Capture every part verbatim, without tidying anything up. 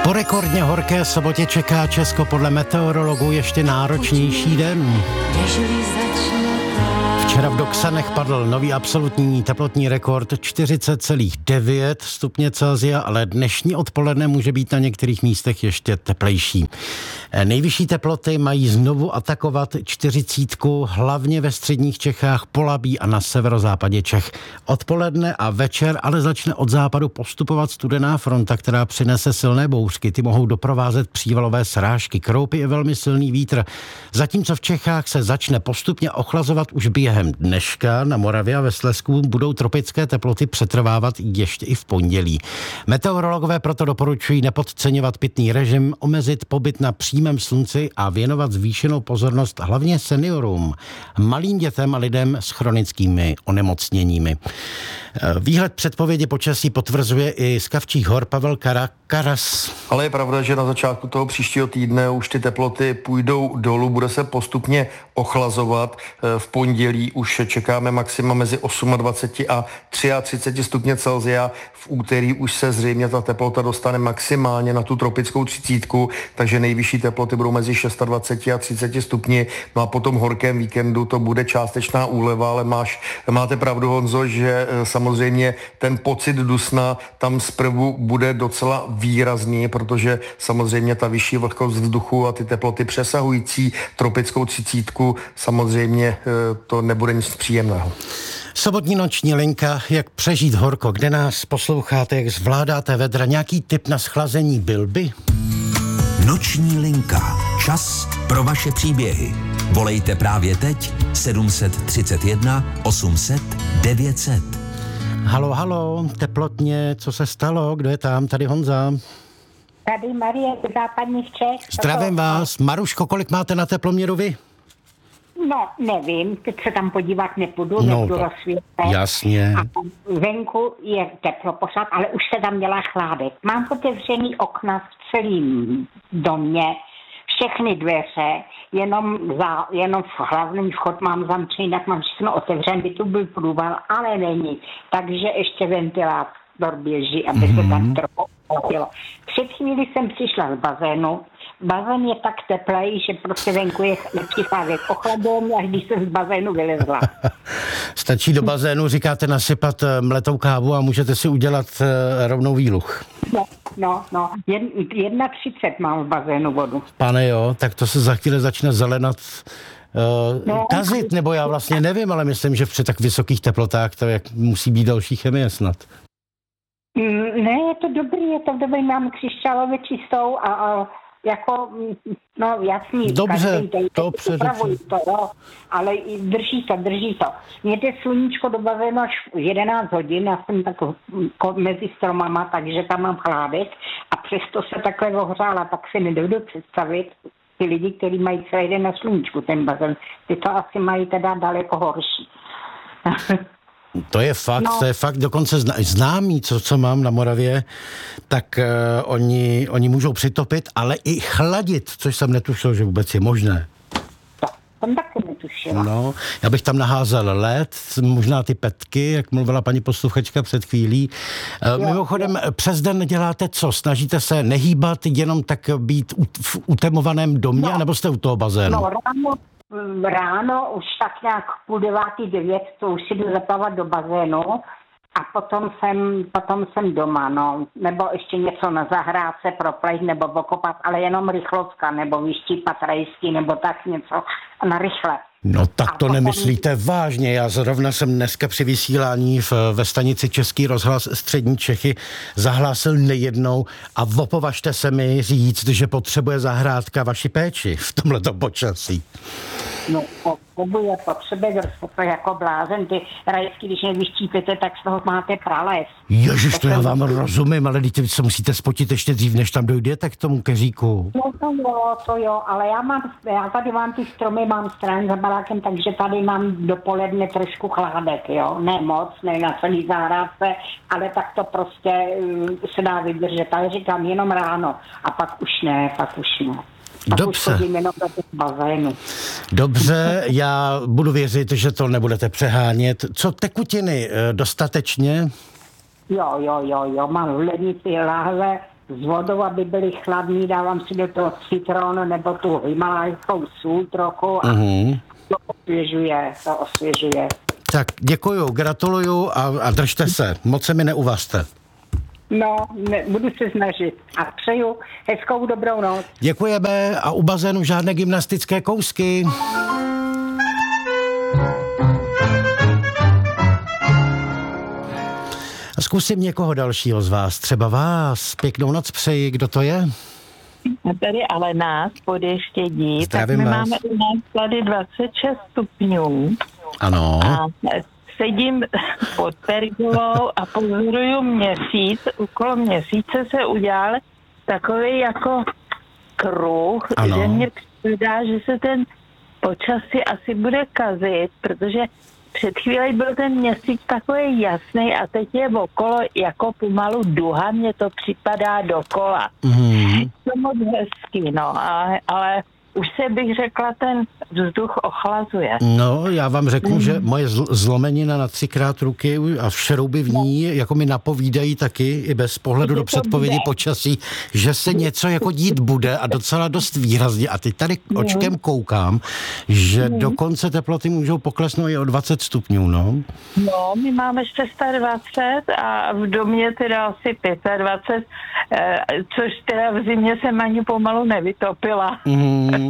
Po rekordně horké sobotě čeká Česko podle meteorologů ještě náročnější den. Včera v Doksanech padl nový absolutní teplotní rekord čtyřicet celá devět stupně Celsia, ale dnešní odpoledne může být na některých místech ještě teplejší. Nejvyšší teploty mají znovu atakovat čtyřicítku, hlavně ve středních Čechách, Polabí a na severozápadě Čech. Odpoledne a večer ale začne od západu postupovat studená fronta, která přinese silné bouřky. Ty mohou doprovázet přívalové srážky, kroupy i velmi silný vítr. Zatímco v Čechách se začne postupně ochlazovat už během dneška, na Moravě a ve Slezsku budou tropické teploty přetrvávat ještě i v pondělí. Meteorologové proto doporučují nepodceňovat pitný režim, omezit pobyt na přímém slunci a věnovat zvýšenou pozornost hlavně seniorům, malým dětem a lidem s chronickými onemocněními. Výhled předpovědi počasí potvrzuje i z Kavčích hor Pavel Kara, Karas. Ale je pravda, že na začátku toho příštího týdne už ty teploty půjdou dolů, bude se postupně ochlazovat. V pondělí už čekáme maxima mezi dvacet osm a třicet tři stupně Celsia. V úterý už se zřejmě ta teplota dostane maximálně na tu tropickou třicítku, takže nejvyšší teploty budou mezi dvacet šest a třicet stupni. No a potom horkém víkendu to bude částečná úleva, ale máš, máte pravdu, Honzo, že samozřejmě ten pocit dusna tam zprvu bude docela výrazný, protože samozřejmě ta vyšší vlhkost vzduchu a ty teploty přesahující tropickou třicítku, samozřejmě to nebude nic příjemného. Sobotní noční linka, jak přežít horko, kde nás posloucháte, jak zvládáte vedra, nějaký tip na schlazení byl by? Noční linka. Čas pro vaše příběhy. Volejte právě teď sedm set třicet jedna osm set devět set. Halo, halo, teplotně, co se stalo? Kdo je tam? Tady Honza. Tady Marie z západních Čech. Zdravím vás. Maruško, kolik máte na teploměru vy? No, nevím, teď se tam podívat nepůjdu, no, nepůjdu rozsvětlit. Jasně. A venku je teplo pořád, ale už se tam dělá chládek. Mám otevřený okna v celém domě, všechny dveře, jenom, za, jenom v hlavní vchod mám zamčený, jinak mám všechno otevřený, by tu byl průval, ale není. Takže ještě ventilátor běží, aby mm-hmm. se tam trochu ochladilo. Před chvíli jsem přišla z bazénu. Bazén je tak teplej, že prostě venku je nepřicházet ochladzení, až když jsem z bazénu vylezla. Stačí do bazénu, říkáte, nasypat mletou kávu a můžete si udělat rovnou výluch. No, no, no. jedna třicet mám v bazénu vodu. Pane jo, tak to se za chvíli začne zelenat uh, no, kazit, nebo já vlastně nevím, ale myslím, že při tak vysokých teplotách to jak musí být další chemie snad. Ne, je to dobrý, je to dobrý, mám křišťálově čistou a, a jako, no jasný, dobře, to upravují to, jo, ale drží to, drží to. Mějte sluníčko do bazénu až v jedenáct hodin, já jsem tak mezi stromama, takže tam mám chládek a přesto se takhle ohřála, tak si nedovedu představit ty lidi, kteří mají celý den na sluníčku ten bazén, ty to asi mají teda daleko horší. To je fakt, no. to je fakt, dokonce známí, co, co mám na Moravě, tak uh, oni, oni můžou přitopit, ale i chladit, což jsem netušil, že vůbec je možné. To jsem taky netušila. No, já bych tam naházel led, možná ty petky, jak mluvila paní posluchačka před chvílí. Uh, jo, mimochodem, jo. Přes den děláte co? Snažíte se nehýbat, jenom tak být u, v utemovaném domě, no. nebo jste u toho bazénu? No, ráno. Ráno už tak nějak půl devátý, devět, to už si jdu zaplavat do bazénu a potom jsem, potom jsem doma, no. Nebo ještě něco na zahrádce proplejt nebo okopat, ale jenom rychlovka, nebo vyštípat rejsky, nebo tak něco na rychle. No tak to potom... nemyslíte vážně, já zrovna jsem dneska při vysílání v, ve stanici Český rozhlas Střední Čechy zahlásil nejednou a opovažte se mi říct, že potřebuje zahrádka vaši péči v tomhleto počasí. No, potřebuje, potřebuje, to jako blázen, ty rajsky, když nevyštípete, tak z toho máte prales. Ježiš, to já vám rozumím, ale teď se musíte spotit ještě dřív, než tam dojdete k tomu keříku. No to jo, to jo, ale já mám, já tady mám ty stromy, mám stran za barákem, takže tady mám dopoledne trošku chládek, jo, ne moc, ne na celý zahrádce, ale tak to prostě um, se dá vydržet, ale říkám jenom ráno a pak už ne, pak už ne. Dobře. Dobře, já budu věřit, že to nebudete přehánět. Co tekutiny? Dostatečně? Jo, jo, jo, jo, mám v lednici lahve s vodou, aby byly chladný, dávám si do toho citron nebo tu himalajskou sůl trochu a mm-hmm. to osvěžuje, to osvěžuje. Tak děkuju, gratuluju a, a držte se, moc se mi neuvažte. No, ne, budu se snažit a přeju hezkou dobrou noc. Děkujeme a u bazénu žádné gymnastické kousky. Zkusím někoho dalšího z vás, třeba vás. Pěknou noc přeji, kdo to je? Tady Alena z Podještědí. Zdravím tak my vás. máme u nás tady dvacet šest stupňů. Ano. A sedím pod pergolou a pozoruju měsíc. Okolo měsíce se udělal takový jako kruh, ano. že mě připadá, že se ten počasí asi bude kazit, protože před chvílí byl ten měsíc takový jasný a teď je okolo jako pomalu duha, mně to připadá dokola. Mm. To moc hezký, no, ale, ale už se bych řekla, ten vzduch ochlazuje. No, já vám řeknu, mm. že moje zl- zlomenina na třikrát ruky a šrouby v ní, jako mi napovídají taky, i bez pohledu do předpovědi počasí, že se něco jako dít bude a docela dost výrazně. A teď tady očkem koukám, že mm. dokonce teploty můžou poklesnout i o dvacet stupňů, no. No, my máme dvacet šest a v domě teda asi dvacet pět, což teda v zimě jsem ani pomalu nevytopila. Mm.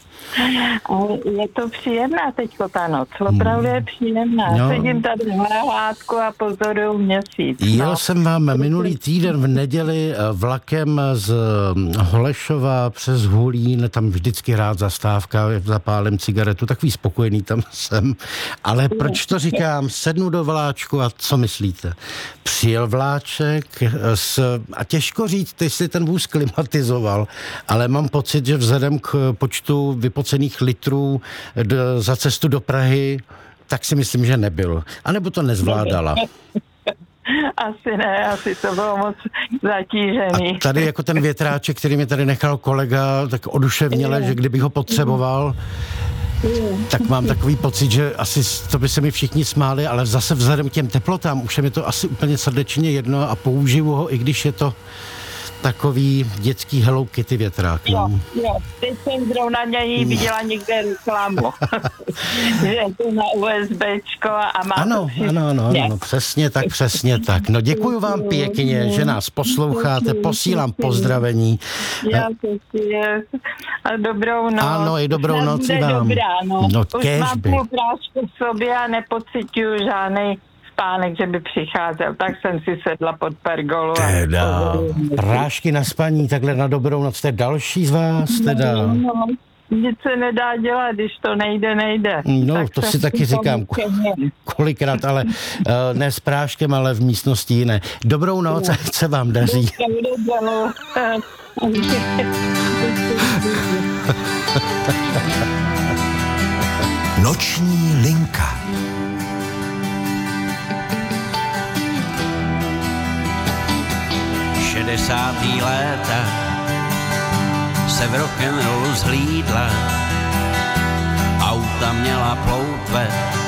Je to příjemná teďko ta noc, opravdu je příjemná. No. Sedím tady na hládku a pozoruju měsíc. No. Jel jsem vám minulý týden v neděli vlakem z Holešova přes Hulín, tam vždycky rád zastávka, zapálím cigaretu, takový spokojený tam jsem. Ale proč to říkám? Sednu do vláčku a co myslíte? Přijel vláček s, a těžko říct, jestli ten vůz klimatizoval, ale mám pocit, že vzhledem k počtu vypocených litrů do, za cestu do Prahy, tak si myslím, že nebyl. A nebo to nezvládala. Asi ne, asi to bylo moc zatížený. A tady jako ten větráček, který mi tady nechal kolega, tak oduševněle, že kdybych ho potřeboval, tak mám takový pocit, že asi to by se mi všichni smáli, ale zase vzhledem k těm teplotám už je mi to asi úplně srdečně jedno a použiju ho, i když je to takový dětský Hello Kitty větrák. Jo, jo, teď jsem zrovna něj viděla někde reklamu. Že je to na USBčko a má ano, to ano, ano, ano, ano, přesně tak, přesně tak. No děkuju vám pěkně, že nás posloucháte, posílám pozdravení. Já je. A dobrou noc. Ano, i dobrou noc i vám. Dobrá, no. No, už mám půl prášku v sobě a nepocituju žádnej spánek, že by přicházel, tak jsem si sedla pod pergolu. Teda, prášky na spaní, takhle na dobrou noc, to je další z vás, teda. No, no, nic se nedá dělat, když to nejde, nejde. No, tak to si taky říkám kolikrát, ale uh, ne s práškem, ale v místnosti jiné. Dobrou noc, ať se vám daří. Noční linka. šedesátý léta se v rock'n'rollu zhlídla, auta měla ploutve